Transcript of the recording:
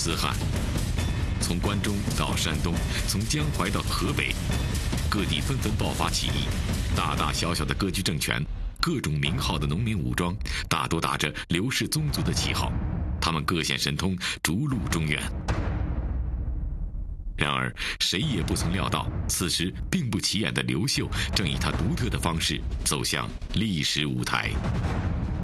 四汉，从关中到山东，从江淮到河北，各地纷纷爆发起义，大大小小的割据政权，各种名号的农民武装，大多打着刘氏宗族的旗号，他们各显神通，逐鹿中原。然而，谁也不曾料到，此时并不起眼的刘秀，正以他独特的方式走向历史舞台。